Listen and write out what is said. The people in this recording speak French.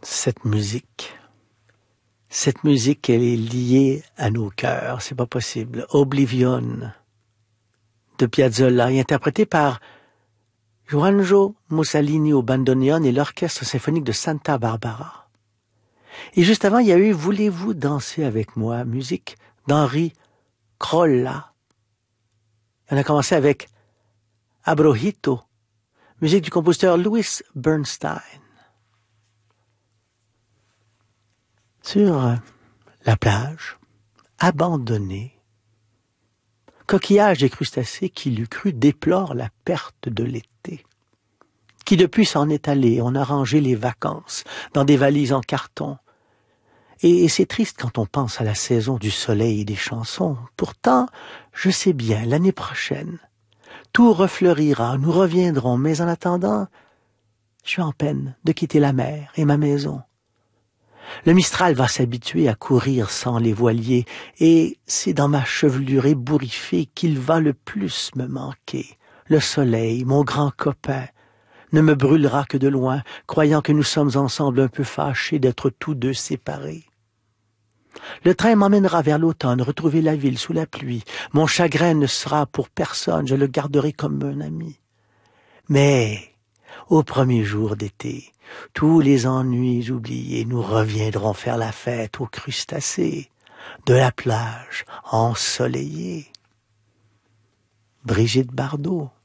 Cette musique, elle est liée à nos cœurs, c'est pas possible. Oblivion de Piazzolla, est interprété par Juanjo Mussolini au bandoneon et l'orchestre symphonique de Santa Barbara. Et juste avant, il y a eu Voulez-vous danser avec moi, musique d'Henri Crolla. On a commencé avec Abrojito, musique du compositeur Louis Bernstein. Sur la plage, abandonnée, coquillages et crustacés qui l'eût cru déplorent la perte de l'été. Qui depuis s'en est allé, on a rangé les vacances dans des valises en carton. Et c'est triste quand on pense à la saison du soleil et des chansons. Pourtant, je sais bien, l'année prochaine, tout refleurira, nous reviendrons, mais en attendant, je suis en peine de quitter la mer et ma maison. Le Mistral va s'habituer à courir sans les voiliers, et c'est dans ma chevelure ébouriffée qu'il va le plus me manquer. Le soleil, mon grand copain, ne me brûlera que de loin, croyant que nous sommes ensemble un peu fâchés d'être tous deux séparés. Le train m'emmènera vers l'automne, retrouver la ville sous la pluie. Mon chagrin ne sera pour personne, je le garderai comme un ami. Mais, au premier jour d'été, tous les ennuis oubliés, nous reviendrons faire la fête aux crustacés de la plage ensoleillée. Brigitte Bardot.